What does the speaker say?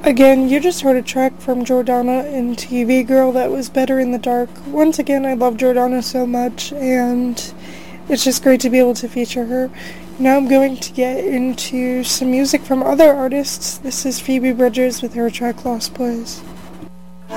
Again, you just heard a track from Jordana and TV Girl that was Better in the Dark. Once again, I love Jordana so much, and it's just great to be able to feature her. Now I'm going to get into some music from other artists. This is Phoebe Bridgers with her track Lost Boys.